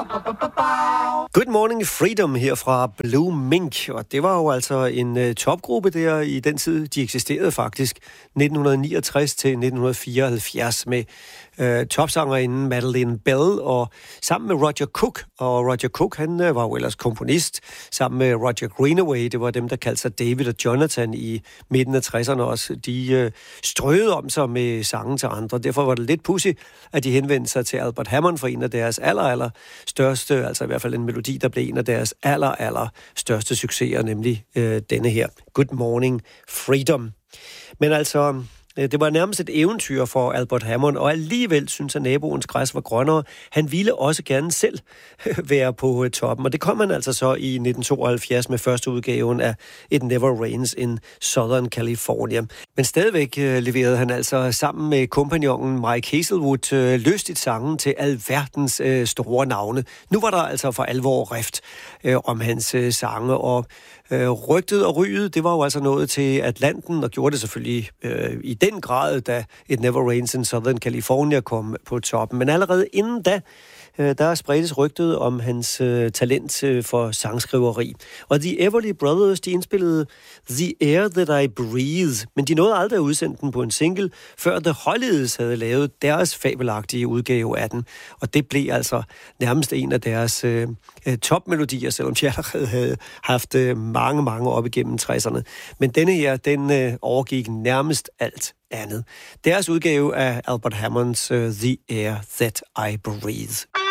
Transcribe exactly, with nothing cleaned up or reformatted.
Good Morning Freedom her fra Blue Mink, og det var jo altså en uh, topgruppe der i den tid, de eksisterede faktisk, nitten niogtres til nitten fireoghalvfjerds med uh, topsangerinden Madeleine Bell, og sammen med Roger Cook, og Roger Cook, han uh, var jo ellers komponist, sammen med Roger Greenaway, det var dem, der kaldte sig David og Jonathan i midten af tresserne også, de uh, strøede om sig med sange til andre, derfor var det lidt pudsigt, at de henvendte sig til Albert Hammond for en af deres aller, aller største, altså i hvert fald en melodi, der blev en af deres aller, aller største succeser, nemlig øh, denne her, Good Morning Freedom. Men altså, det var nærmest et eventyr for Albert Hammond, og alligevel synes at naboens græs var grønnere. Han ville også gerne selv være på toppen, og det kom han altså så i nitten tooghalvfjerds med første udgaven af It Never Rains in Southern California. Men stadigvæk leverede han altså sammen med kompagnonen Mike Hazelwood lystigt sangen til alverdens store navne. Nu var der altså for alvor rift om hans sange, og rygtet og ryget, det var jo altså nået til Atlanten, og gjorde det selvfølgelig øh, i den grad, da It Never Rains in Southern California kom på toppen. Men allerede inden da, øh, der spredtes rygtet om hans øh, talent øh, for sangskriveri. Og The Everly Brothers, de indspillede The Air That I Breathe, men de nåede aldrig at udsende den på en single, før The Hollies havde lavet deres fabelagtige udgave af den. Og det blev altså nærmest en af deres øh, topmelodier, selvom de allerede havde haft øh, mange, mange op igennem tresserne. Men denne her, den øh, overgik nærmest alt andet. Deres udgave af Albert Hammonds uh, The Air That I Breathe.